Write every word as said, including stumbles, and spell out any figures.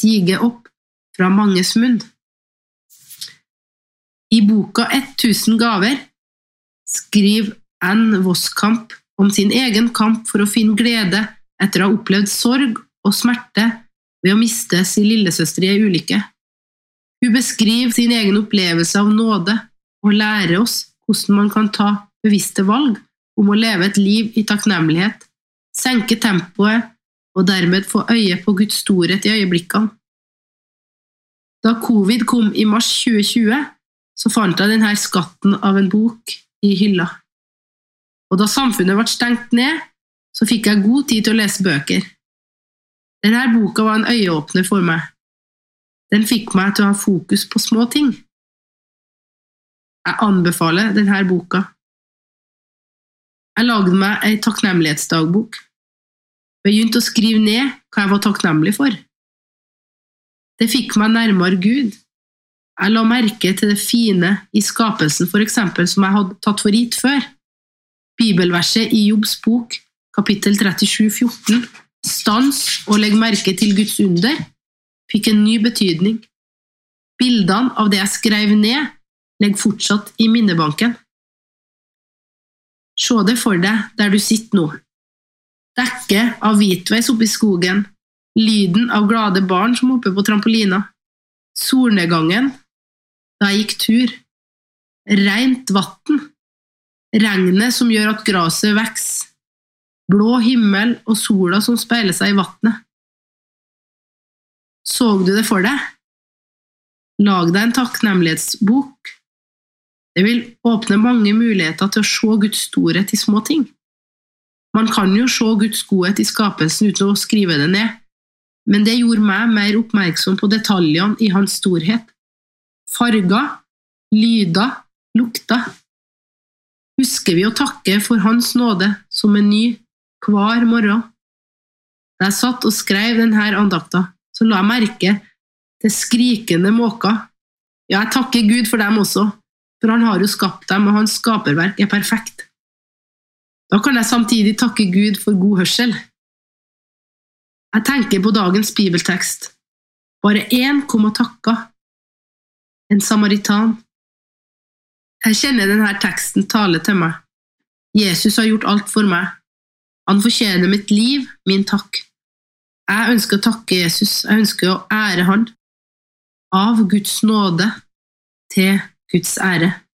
stige opp fra manges munn. I boka tusen gaver skriver Anne Voskamp om sin egen kamp for å finne glede etter å ha opplevd sorg og smerte ved å miste sin lillesøster i en ulykke. Hun beskriver sin egen opplevelse av nåde og lærer oss hvordan man kan ta bevisste valg om å leve et liv i takknemlighet, senke tempoet og dermed få øye på Guds storhet i øyeblikkene. Da covid kom i mars tjue tjue, så fant jeg denne skatten av en bok i hylla. Og da samfunnet ble stengt ned, så fikk jeg god tid til å lese bøker. Denne boka var en øyeåpner for meg. Den fikk meg til å ha fokus på små ting. Jeg anbefaler denne boka. Jeg lagde meg en takknemlighetsdagbok. Begynte å skrive ned hva jeg var takknemlig for. Det fikk meg nærmere Gud. Jeg la merke til det fine i skapelsen, for eksempel, som jeg hadde tatt for gitt før. Bibelverset i Jobbs bok, kapittel trettisju fjorten, stans og legg merke til Guds under, fikk en ny betydning. Bildene av det jeg skrev ned, legg fortsatt i minnebanken. Se det for deg der du sitter nå. Dekket av hvitveis oppe i skogen, lyden av glade barn som hopper på trampolina, solnedgangen da jeg gikk tur, rent vatten, regnet som gjør at graset vokser, blå himmel og sola som speiler seg i vattnet. Så du det for deg? Lag deg en takknemlighetsbok. Det vil åpne mange muligheter til å se Guds storhet i små ting. Man kan jo se Guds godhet i skapelsen uten å skrive det ned, men det gjorde meg mer oppmerksom på detaljene i hans storhet. Farger, lyder, lukter. Husker vi å takke for hans nåde som en ny hver morgen? Da jeg satt og skrev denne andakta, så la jeg merke til skrikende måker. Ja, jeg takker Gud for dem også, for han har jo skapt dem, og hans skaperverk er perfekt. Da kan jeg samtidig takke Gud for god hørsel. Jeg tenker på dagens bibeltekst. Bare én kom og takka. En samaritan. Jeg kjenner denne teksten tale til meg. Jesus har gjort alt for meg. Han fortjener mitt liv, min takk. Jeg ønsker å takke Jesus. Jeg ønsker å ære han. Av Guds nåde til Guds ære.